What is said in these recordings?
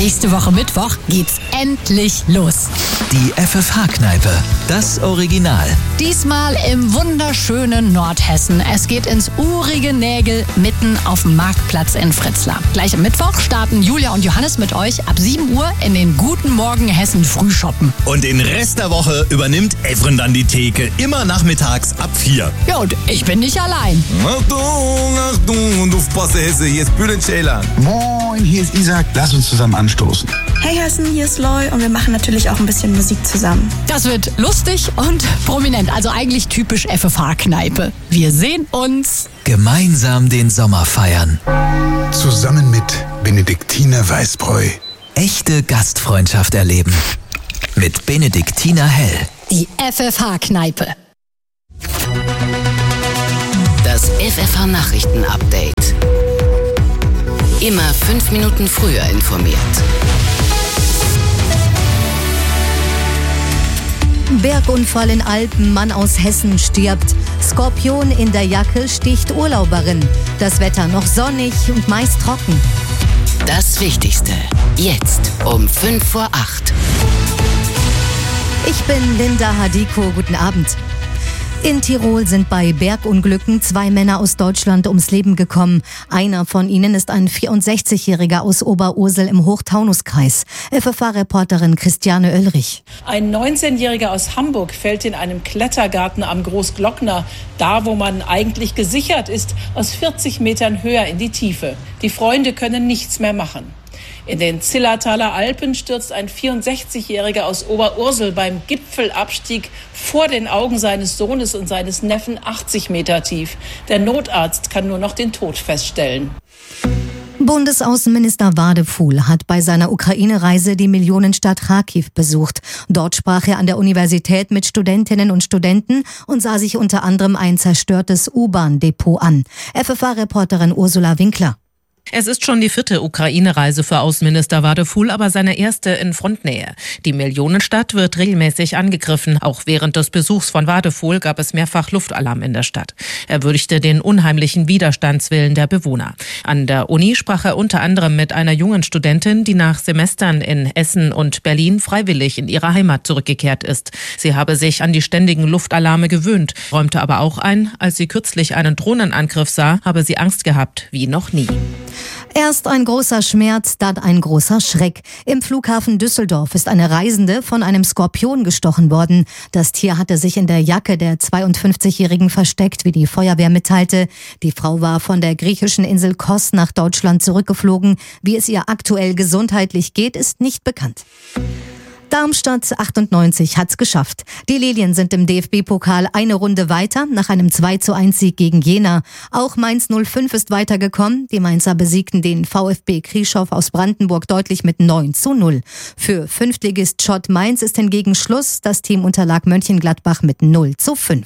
Nächste Woche Mittwoch geht's endlich los. Die FFH-Kneipe, das Original. Diesmal im wunderschönen Nordhessen. Es geht ins urige Nägel mitten auf dem Marktplatz in Fritzlar. Gleich am Mittwoch starten Julia und Johannes mit euch ab 7 Uhr in den Guten Morgen Hessen Frühschoppen. Und den Rest der Woche übernimmt Evren dann die Theke, immer nachmittags ab 4. Ja, und ich bin nicht allein. Achtung, und aufpasse Hesse, hier ist Bülent Ceylan. Moin, hier ist Isaac, lass uns zusammen anstoßen. Hey Hessen, hier ist Loy und wir machen natürlich auch ein bisschen Musik zusammen. Das wird lustig und prominent, also eigentlich typisch FFH-Kneipe. Wir sehen uns. Gemeinsam den Sommer feiern. Zusammen mit Benediktiner Weißbräu. Echte Gastfreundschaft erleben. Mit Benediktiner Hell. Die FFH-Kneipe. Das FFH-Nachrichten-Update. Immer 5 Minuten früher informiert. Bergunfall in Alpen, Mann aus Hessen stirbt. Skorpion in der Jacke sticht Urlauberin. Das Wetter noch sonnig und meist trocken. Das Wichtigste. Jetzt um 5 vor 8. Ich bin Linda Hadiko. Guten Abend. In Tirol sind bei Bergunglücken 2 Männer aus Deutschland ums Leben gekommen. Einer von ihnen ist ein 64-Jähriger aus Oberursel im Hochtaunuskreis. FFH-Reporterin Christiane Oelrich. Ein 19-Jähriger aus Hamburg fällt in einem Klettergarten am Großglockner, da wo man eigentlich gesichert ist, aus 40 Metern höher in die Tiefe. Die Freunde können nichts mehr machen. In den Zillertaler Alpen stürzt ein 64-Jähriger aus Oberursel beim Gipfelabstieg vor den Augen seines Sohnes und seines Neffen 80 Meter tief. Der Notarzt kann nur noch den Tod feststellen. Bundesaußenminister Wadefuhl hat bei seiner Ukraine-Reise die Millionenstadt Kharkiv besucht. Dort sprach er an der Universität mit Studentinnen und Studenten und sah sich unter anderem ein zerstörtes U-Bahn-Depot an. FFH-Reporterin Ursula Winkler. Es ist schon die 4. Ukraine-Reise für Außenminister Wadefuhl, aber seine erste in Frontnähe. Die Millionenstadt wird regelmäßig angegriffen. Auch während des Besuchs von Wadefuhl gab es mehrfach Luftalarm in der Stadt. Er würdigte den unheimlichen Widerstandswillen der Bewohner. An der Uni sprach er unter anderem mit einer jungen Studentin, die nach Semestern in Essen und Berlin freiwillig in ihre Heimat zurückgekehrt ist. Sie habe sich an die ständigen Luftalarme gewöhnt, räumte aber auch ein, als sie kürzlich einen Drohnenangriff sah, habe sie Angst gehabt wie noch nie. Erst ein großer Schmerz, dann ein großer Schreck. Im Flughafen Düsseldorf ist eine Reisende von einem Skorpion gestochen worden. Das Tier hatte sich in der Jacke der 52-Jährigen versteckt, wie die Feuerwehr mitteilte. Die Frau war von der griechischen Insel Kos nach Deutschland zurückgeflogen. Wie es ihr aktuell gesundheitlich geht, ist nicht bekannt. Darmstadt 98 hat's geschafft. Die Lilien sind im DFB-Pokal eine Runde weiter nach einem 2:1-Sieg gegen Jena. Auch Mainz 05 ist weitergekommen. Die Mainzer besiegten den VfB Krieschow aus Brandenburg deutlich mit 9:0. Für Fünftligist Schott Mainz ist hingegen Schluss. Das Team unterlag Mönchengladbach mit 0:5.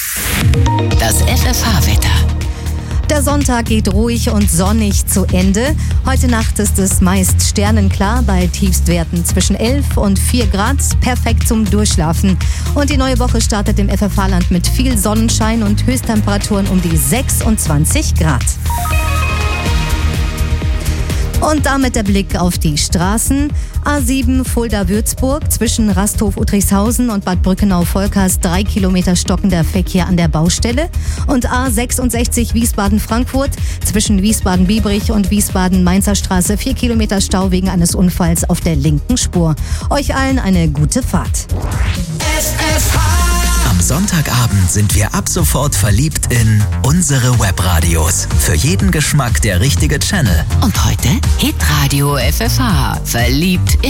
Das FFH-Wetter. Der Sonntag geht ruhig und sonnig zu Ende. Heute Nacht ist es meist sternenklar bei Tiefstwerten zwischen 11 und 4 Grad. Perfekt zum Durchschlafen. Und die neue Woche startet im FFH-Land mit viel Sonnenschein und Höchsttemperaturen um die 26 Grad. Und damit der Blick auf die Straßen. A7 Fulda-Würzburg zwischen Rasthof-Uttrichshausen und Bad Brückenau-Volkers 3 Kilometer stockender Verkehr an der Baustelle. Und A66 Wiesbaden-Frankfurt zwischen Wiesbaden-Biebrich und Wiesbaden-Mainzer Straße 4 Kilometer Stau wegen eines Unfalls auf der linken Spur. Euch allen eine gute Fahrt. Am Sonntagabend sind wir ab sofort verliebt in unsere Webradios. Für jeden Geschmack der richtige Channel. Und heute Hitradio FFH. Verliebt in